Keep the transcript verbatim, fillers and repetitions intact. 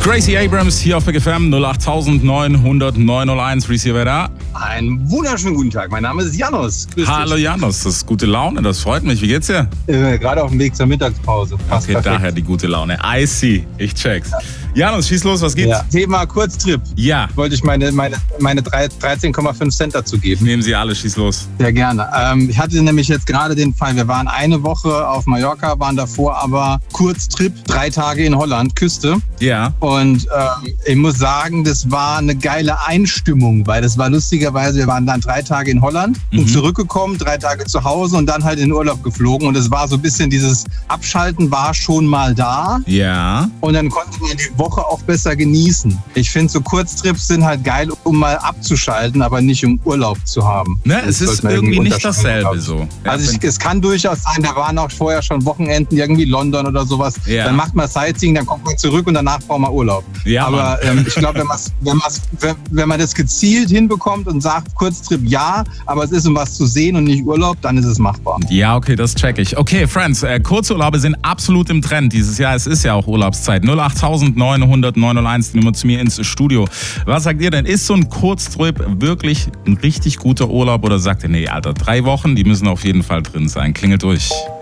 Gracie Abrams hier auf Big F M null acht neun null null neun null eins. Receiver da. Einen wunderschönen guten Tag. Mein Name ist Janos. Grüß Hallo dich. Janos, das ist gute Laune, das freut mich. Wie geht's dir? Äh, gerade auf dem Weg zur Mittagspause. Passt Okay, perfekt. daher die gute Laune. I see, ich check's. Janos, schieß los, was gibt's? Ja. Thema Kurztrip. Ja, Wollte ich meine, meine, meine dreizehn Komma fünf Cent dazu geben. nehmen Sie alle, schieß los. Sehr gerne. Ähm, ich hatte nämlich jetzt gerade den Fall, wir waren eine Woche auf Mallorca, waren davor aber Kurztrip, drei Tage in Holland, Küste. Ja, Und ähm, ich muss sagen, das war eine geile Einstimmung, weil das war lustigerweise, wir waren dann drei Tage in Holland, sind Mhm. zurückgekommen, drei Tage zu Hause und dann halt in den Urlaub geflogen. Und es war so ein bisschen dieses Abschalten war schon mal da. ja. Und dann konnte man die Woche auch besser genießen. Ich finde, so Kurztrips sind halt geil, um mal abzuschalten, aber nicht um Urlaub zu haben. Ne, Das es ist sollte man irgendwie nicht unterscheiden, dasselbe glaub ich. so. Ja, Also ich, wenn- es kann durchaus sein, da waren auch vorher schon Wochenenden, irgendwie London oder sowas. Ja. Dann macht man Sightseeing, dann kommt man zurück und danach braucht man Urlaub. Ja, Aber ähm, ich glaube, wenn, man's- wenn, man's- wenn, wenn man das gezielt hinbekommt und sagt, Kurztrip ja, aber es ist um was zu sehen und nicht Urlaub, dann ist es machbar. Ja, okay, das check ich. Okay, Friends, äh, Kurzurlaube sind absolut im Trend dieses Jahr. Es ist ja auch Urlaubszeit. null acht neun null null neun null eins, die Nummer zu mir ins Studio. Was sagt ihr denn? Ist so ein Kurztrip wirklich ein richtig guter Urlaub oder sagt ihr, nee, Alter, drei Wochen, die müssen auf jeden Fall drin sein? Klingelt durch.